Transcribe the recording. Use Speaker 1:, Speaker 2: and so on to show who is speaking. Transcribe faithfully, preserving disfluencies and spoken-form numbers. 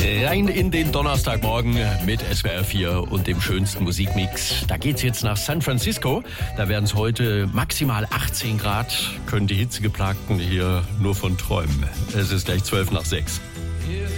Speaker 1: Rein in den Donnerstagmorgen mit S W R vier und dem schönsten Musikmix. Da geht's jetzt nach San Francisco. Da werden es heute maximal achtzehn Grad. Können die Hitzegeplagten hier nur von träumen. Es ist gleich zwölf nach sechs.